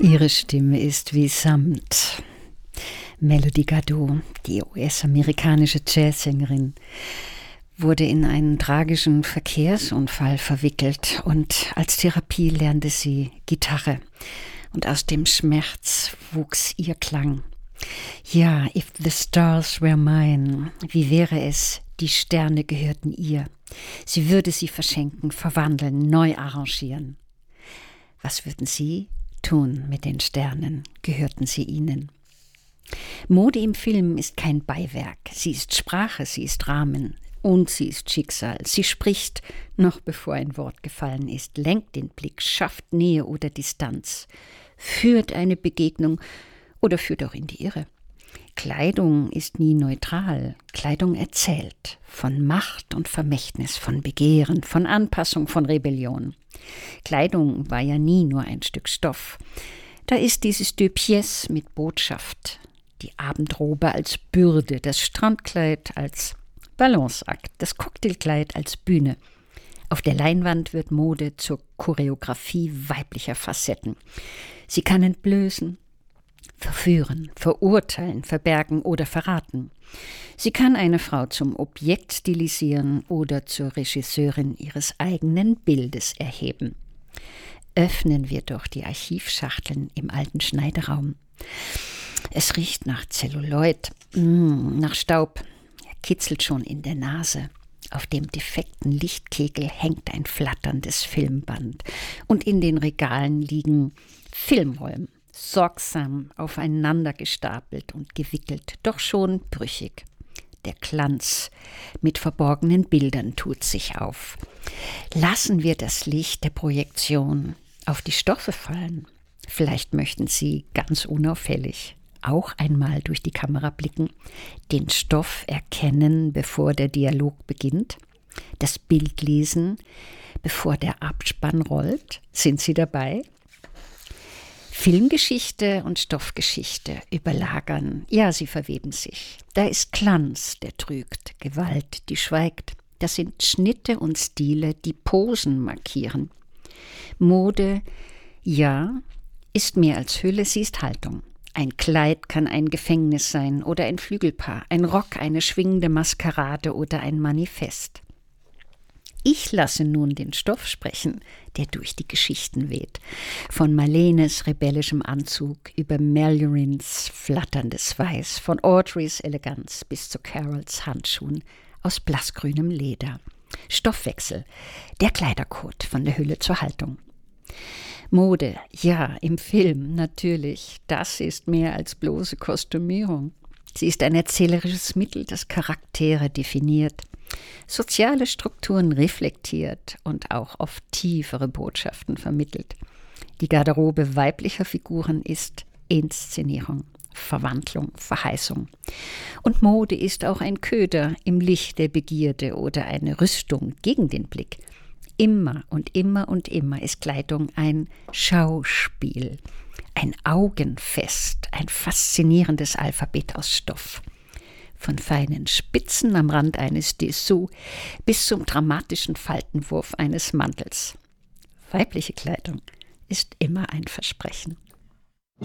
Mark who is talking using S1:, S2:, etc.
S1: Ihre Stimme ist wie Samt. Melody Gardot, die US-amerikanische Jazzsängerin, wurde in einen tragischen Verkehrsunfall verwickelt und als Therapie lernte sie Gitarre. Und aus dem Schmerz wuchs ihr Klang. Ja, if the stars were mine, wie wäre es, die Sterne gehörten ihr. Sie würde sie verschenken, verwandeln, neu arrangieren. Was würden Sie tun mit den Sternen? Gehörten sie Ihnen? Mode im Film ist kein Beiwerk. Sie ist Sprache, sie ist Rahmen und sie ist Schicksal. Sie spricht, noch bevor ein Wort gefallen ist, lenkt den Blick, schafft Nähe oder Distanz, führt eine Begegnung oder führt auch in die Irre. Kleidung ist nie neutral. Kleidung erzählt von Macht und Vermächtnis, von Begehren, von Anpassung, von Rebellion. Kleidung war ja nie nur ein Stück Stoff. Da ist dieses Deux Pièces mit Botschaft, die Abendrobe als Bürde, das Strandkleid als Balanceakt, das Cocktailkleid als Bühne. Auf der Leinwand wird Mode zur Choreografie weiblicher Facetten. Sie kann entblößen, verführen, verurteilen, verbergen oder verraten. Sie kann eine Frau zum Objekt stilisieren oder zur Regisseurin ihres eigenen Bildes erheben. Öffnen wir doch die Archivschachteln im alten Schneideraum. Es riecht nach Zelluloid, nach Staub. Er kitzelt schon in der Nase. Auf dem defekten Lichtkegel hängt ein flatterndes Filmband. Und in den Regalen liegen Filmrollen, sorgsam aufeinander gestapelt und gewickelt, doch schon brüchig. Der Glanz mit verborgenen Bildern tut sich auf. Lassen wir das Licht der Projektion auf die Stoffe fallen. Vielleicht möchten Sie ganz unauffällig auch einmal durch die Kamera blicken, den Stoff erkennen, bevor der Dialog beginnt, das Bild lesen, bevor der Abspann rollt. Sind Sie dabei? Filmgeschichte und Stoffgeschichte überlagern, ja, sie verweben sich. Da ist Glanz, der trügt, Gewalt, die schweigt. Das sind Schnitte und Stile, die Posen markieren. Mode, ja, ist mehr als Hülle, sie ist Haltung. Ein Kleid kann ein Gefängnis sein oder ein Flügelpaar, ein Rock, eine schwingende Maskerade oder ein Manifest. Ich lasse nun den Stoff sprechen, der durch die Geschichten weht. Von Marlenes rebellischem Anzug über Marjorines flatterndes Weiß, von Audreys Eleganz bis zu Carols Handschuhen aus blassgrünem Leder. Stoffwechsel, der Kleidercode von der Hülle zur Haltung. Mode, ja, im Film natürlich, das ist mehr als bloße Kostümierung. Sie ist ein erzählerisches Mittel, das Charaktere definiert, soziale Strukturen reflektiert und auch oft tiefere Botschaften vermittelt. Die Garderobe weiblicher Figuren ist Inszenierung, Verwandlung, Verheißung. Und Mode ist auch ein Köder im Licht der Begierde oder eine Rüstung gegen den Blick. Immer und immer und immer ist Kleidung ein Schauspiel, ein Augenfest, ein faszinierendes Alphabet aus Stoff. Von feinen Spitzen am Rand eines Dessous bis zum dramatischen Faltenwurf eines Mantels. Weibliche Kleidung ist immer ein Versprechen.